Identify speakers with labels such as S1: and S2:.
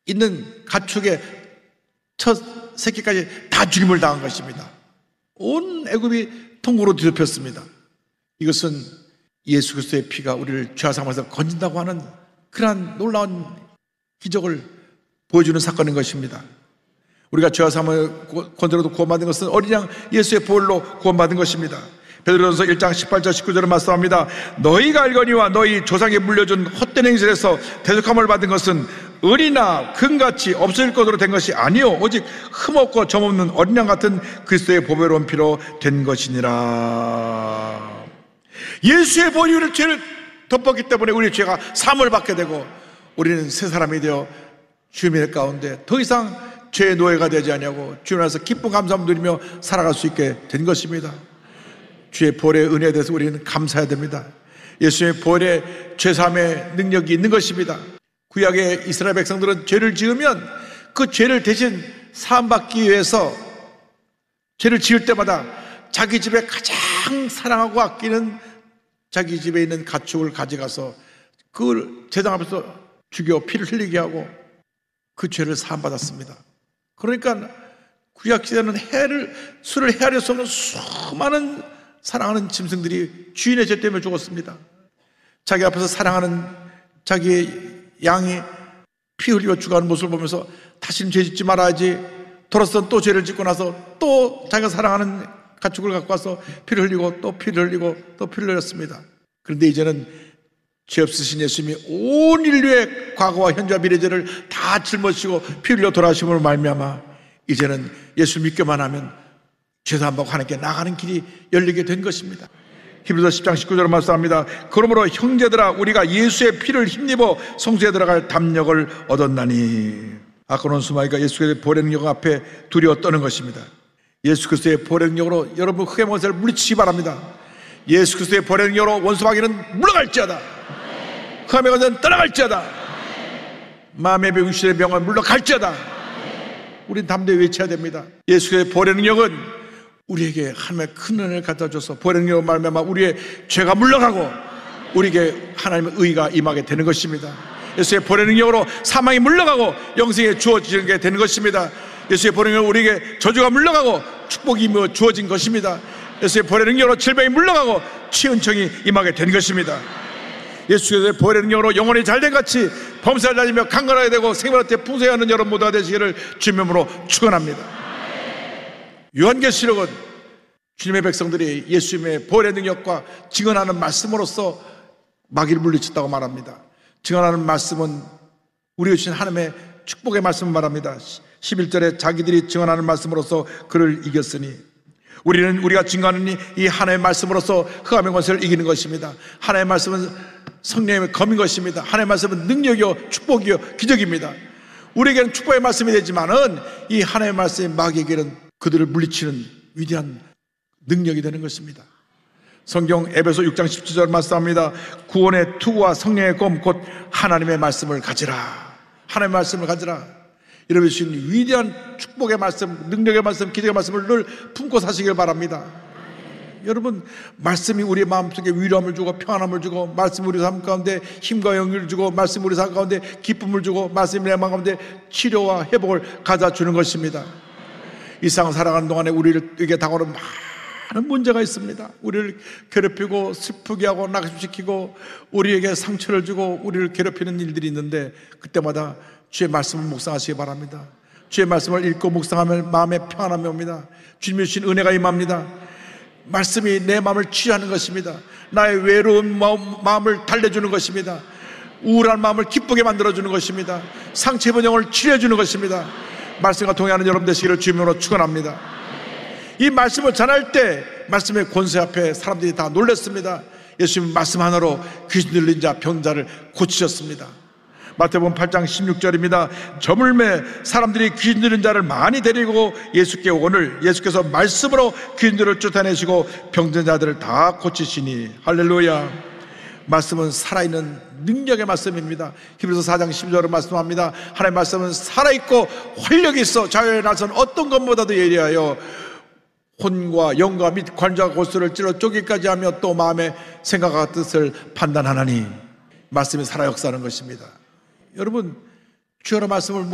S1: 있는 가축의 첫 새끼까지 다 죽임을 당한 것입니다. 온 애굽이 통으로 뒤덮였습니다. 이것은 예수 그리스도의 피가 우리를 죄와 사함에서 건진다고 하는 그러한 놀라운 기적을 보여주는 사건인 것입니다. 우리가 죄와 사함을 건져도 구원받은 것은 어린 양 예수의 보혈로 구원받은 것입니다. 베드로전서 1장 18절 19절을 말씀합니다. 너희가 알거니와 너희 조상이 물려준 헛된 행실에서 대속함을 받은 것은 은이나 금같이 없어질 것으로 된 것이 아니요 오직 흠없고 점없는 어린 양 같은 그리스도의 보배로운 피로 된 것이니라. 예수의 보혈이 우리의 죄를 덮었기 때문에 우리의 죄가 사함을 받게 되고 우리는 새 사람이 되어 주님의 가운데 더 이상 죄의 노예가 되지 아니하고 주님 안에서 기쁜 감사함을 누리며 살아갈 수 있게 된 것입니다. 주의 보혈의 은혜에 대해서 우리는 감사해야 됩니다. 예수의 보혈의 죄사함의 능력이 있는 것입니다. 구약의 이스라엘 백성들은 죄를 지으면 그 죄를 대신 사함받기 위해서 죄를 지을 때마다 자기 집에 가장 사랑하고 아끼는 자기 집에 있는 가축을 가져가서 그걸 제당 앞에서 죽여 피를 흘리게 하고 그 죄를 사함받았습니다. 그러니까 구약 시대는 수를 헤아릴 수 없는 수많은 사랑하는 짐승들이 주인의 죄 때문에 죽었습니다. 자기 앞에서 사랑하는 자기의 양이 피 흘리고 죽어가는 모습을 보면서 다시는 죄 짓지 말아야지, 돌아서 또 죄를 짓고 나서 또 자기가 사랑하는 가축을 갖고 와서 피를 흘리고 또 피를 흘리고 또 피를 흘렸습니다. 그런데 이제는 죄 없으신 예수님이 온 인류의 과거와 현재와 미래 죄를 다 짊어지시고 피 흘려 돌아오심으로 말미암아 이제는 예수 믿기만 하면 죄사함 받고 하나님께 나가는 길이 열리게 된 것입니다. 히브리서 10장 19절을 말씀합니다. 그러므로 형제들아 우리가 예수의 피를 힘입어 성소에 들어갈 담력을 얻었나니. 아까는 수마이가 예수 그리스도의 보혈의 능력 앞에 두려워 떠는 것입니다. 예수 그리스도의 보혈의 능력으로 여러분 흑암의 권세를 물리치기 바랍니다. 예수 그리스도의 보혈의 능력으로 원수 마귀는 물러갈지어다. 흑암의 권세는 떠나갈지어다. 마음의 병, 육신의 병은 물러갈지어다. 우린 담대히 외쳐야 됩니다. 예수 그리스도의 보혈의 능력은 우리에게 하나님의 큰 은혜를 갖다 줘서 보혈의 능력으로 말미암아 우리의 죄가 물러가고 우리에게 하나님의 의가 임하게 되는 것입니다. 예수의 보혈의 능력으로 사망이 물러가고 영생이 주어지게 되는 것입니다. 예수의 보혈의 능력으로 우리에게 저주가 물러가고 축복이 주어진 것입니다. 예수의 보혈의 능력으로 질병이 물러가고 치은청이 임하게 된 것입니다. 예수의 보혈의 능력으로 영혼이 잘된 같이 범사를 다니며 강건하게 되고 생명한테 풍성하는 여러분 모두가 되시기를 주님으로 축원합니다. 요한계시록은 주님의 백성들이 예수님의 보혈의 능력과 증언하는 말씀으로써 마귀를 물리쳤다고 말합니다. 증언하는 말씀은 우리가 주신 하나님의 축복의 말씀을 말합니다. 11절에 자기들이 증언하는 말씀으로써 그를 이겼으니 우리는 우리가 증거하는 이 하나님의 말씀으로써 흑암의 권세를 이기는 것입니다. 하나님의 말씀은 성령의 검인 것입니다. 하나님의 말씀은 능력이요 축복이요 기적입니다. 우리에게는 축복의 말씀이 되지만은 이 하나님의 말씀이 마귀에게는 그들을 물리치는 위대한 능력이 되는 것입니다. 성경 에베소 6장 17절 말씀합니다. 구원의 투구와 성령의 검 곧 하나님의 말씀을 가지라. 하나님의 말씀을 가지라. 여러분 주신 위대한 축복의 말씀, 능력의 말씀, 기적의 말씀을 늘 품고 사시길 바랍니다. 여러분 말씀이 우리의 마음속에 위로함을 주고 평안함을 주고 말씀이 우리 삶 가운데 힘과 영향을 주고 말씀이 우리 삶 가운데 기쁨을 주고 말씀이 내 마음 가운데 치료와 회복을 가져주는 것입니다. 이 세상 살아가는 동안에 우리에게 다가오는 많은 문제가 있습니다. 우리를 괴롭히고 슬프게 하고 낙심시키고 우리에게 상처를 주고 우리를 괴롭히는 일들이 있는데 그때마다 주의 말씀을 묵상하시기 바랍니다. 주의 말씀을 읽고 묵상하면 마음에 평안함이 옵니다. 주님이 주신 은혜가 임합니다. 말씀이 내 마음을 치유하는 것입니다. 나의 외로운 마음을 달래주는 것입니다. 우울한 마음을 기쁘게 만들어주는 것입니다. 상처 입은 영을 치료해주는 것입니다. 말씀과 동행하는 여러분 되시기를 주님으로 축원합니다. 이 말씀을 전할 때 말씀의 권세 앞에 사람들이 다 놀랐습니다. 예수님 말씀 하나로 귀신 들린 자 병자를 고치셨습니다. 마태복음 8장 16절입니다. 저물매 사람들이 귀신 들린 자를 많이 데리고 예수께 오늘 예수께서 말씀으로 귀신들을 쫓아내시고 병든 자들을 다 고치시니 할렐루야. 말씀은 살아있는 능력의 말씀입니다. 히브리서 4장 12절을 말씀합니다. 하나님의 말씀은 살아있고 활력이 있어 자유에 나선 어떤 것보다도 예리하여 혼과 영과 및 관자와 골수를 찔러 쪼개기까지 하며 또 마음의 생각과 뜻을 판단하나니 말씀이 살아 역사하는 것입니다. 여러분 주여라 말씀을